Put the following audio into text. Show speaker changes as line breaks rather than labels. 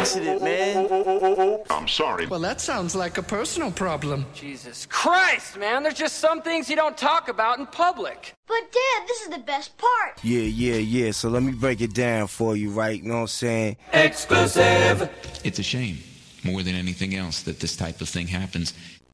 accident, man.
I'm sorry.
Well, that sounds like a personal problem.
Jesus Christ, man. There's just some things you don't talk about in public.
But, Dad, this is the best part.
Yeah. So let me break it down for you, right? You know what I'm saying?
Exclusive.
It's a shame, more than anything else, that this type of thing happens.